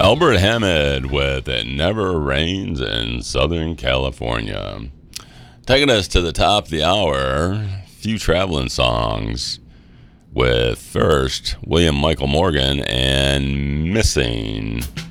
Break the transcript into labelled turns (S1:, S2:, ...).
S1: Albert Hammond with It Never Rains in Southern California. Taking us to the top of the hour, few traveling songs with first William Michael Morgan and Missing.